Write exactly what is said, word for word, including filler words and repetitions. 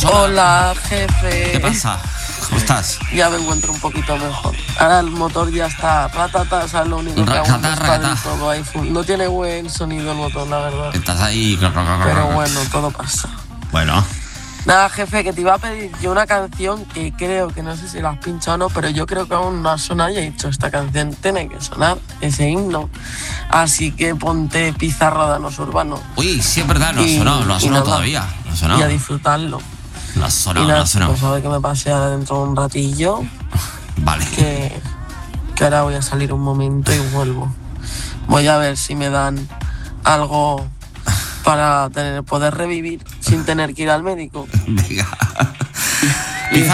Hola, jefe. ¿Qué pasa? ¿Cómo estás? Ya me encuentro un poquito mejor. Ahora el motor ya está ratata, o sea, lo único que aún no está del todo ahí. No tiene buen sonido el motor, la verdad. Estás ahí. Pero bueno, todo pasa. Bueno. Nada, jefe, que te iba a pedir yo una canción que creo que no sé si la has pinchado o no, pero yo creo que aún no ha sonado y he dicho, esta canción tiene que sonar, ese himno. Así que ponte Pizarra Danos Urbano. Uy, sí, es verdad, no ha sonado, no ha sonado todavía. No ha sonado. Y a disfrutarlo. No ha sonado, y nada, no ha sonado. pues a ver que me pase ahora dentro de un ratillo. Vale. Que, que ahora voy a salir un momento y vuelvo. Voy a ver si me dan algo para tener, poder revivir sin tener que ir al médico. Venga.